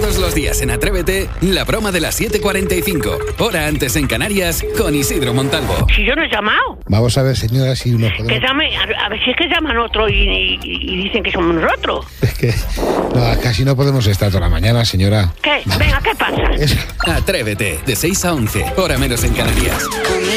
Todos los días en Atrévete, la broma de las 7:45. Hora antes en Canarias, con Isidro Montalvo. Si yo no he llamado. Vamos a ver, señora, si nos podemos... Que llame, a ver si es que llaman otro y dicen que somos nosotros. Es que casi no podemos estar toda la mañana, señora. ¿Qué? Venga, ¿qué pasa? Atrévete, de 6 a 11, hora menos en Canarias.